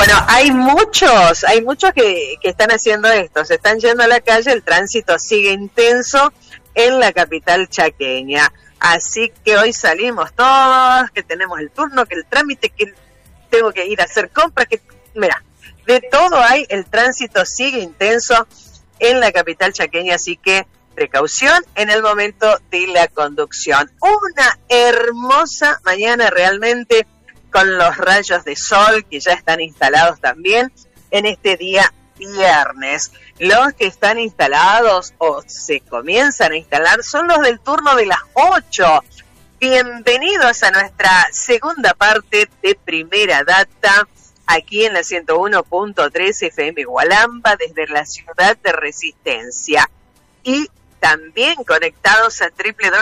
Bueno, hay muchos que están haciendo esto, se están yendo a la calle, el tránsito sigue intenso en la capital chaqueña. Así que hoy salimos todos, que tenemos el turno, que el trámite, que tengo que ir a hacer compras, que mira, de todo hay, el tránsito sigue intenso en la capital chaqueña, así que precaución en el momento de la conducción. Una hermosa mañana realmente, con los rayos de sol que ya están instalados también en este día viernes. Los que están instalados o se comienzan a instalar son los del turno de las 8. Bienvenidos a nuestra segunda parte de Primera Data, aquí en la 101.3 FM Gualamba, desde la ciudad de Resistencia. Y también conectados a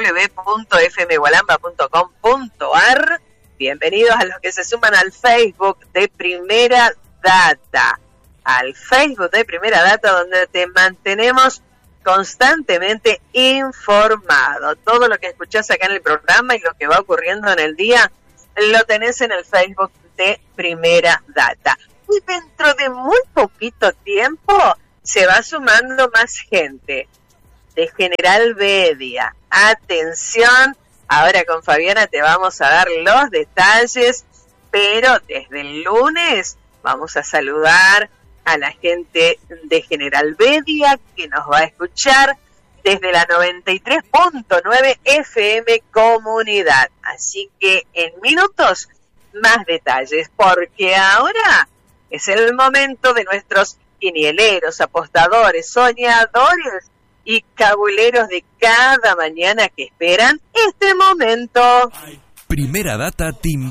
www.fmgualamba.com.ar. Bienvenidos a los que se suman al Facebook de Primera Data. Al Facebook de Primera Data, donde te mantenemos constantemente informado. Todo lo que escuchás acá en el programa y lo que va ocurriendo en el día, lo tenés en el Facebook de Primera Data. Y dentro de muy poquito tiempo se va sumando más gente de General Bedia. Atención, ahora con Fabiana te vamos a dar los detalles, pero desde el lunes vamos a saludar a la gente de General Bedia que nos va a escuchar desde la 93.9 FM Comunidad. Así que en minutos más detalles, porque ahora es el momento de nuestros quinieleros, apostadores, soñadores y cabuleros de cada mañana que esperan este momento. Primera Data te invita